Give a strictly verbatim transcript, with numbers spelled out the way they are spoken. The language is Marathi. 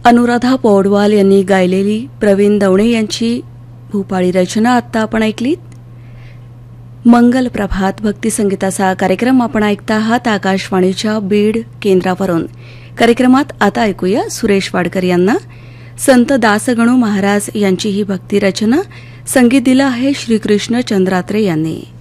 अनुराधा पौडवाल यांनी गायलेली प्रवीण दवणे यांची भूपाळी रचना आत्ता आपण ऐकलीत. मंगल प्रभात भक्तिसंगीताचा कार्यक्रम आपण ऐकता आहात आकाशवाणीच्या बीड केंद्रावरून. कार्यक्रमात आता ऐकूया सुरेश वाडकर यांना संत दासगणू महाराज यांची ही भक्ती रचना. संगीत दिलं आहे श्रीकृष्ण चंद्रात्रे यांनी.